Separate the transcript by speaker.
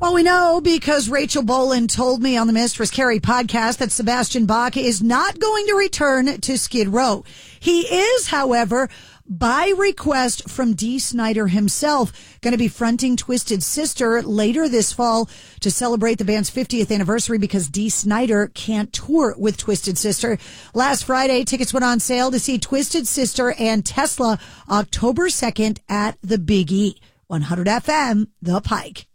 Speaker 1: Well, we know because Rachel Bolan told me on the Mistress Carrie podcast that Sebastian Bach is not going to return to Skid Row. He is, however, by request from Dee Snider himself, going to be fronting Twisted Sister later this fall to celebrate the band's 50th anniversary because Dee Snider can't tour with Twisted Sister. Last Friday, tickets went on sale to see Twisted Sister and Tesla October 2nd at the Big E. 100 FM, The Pike.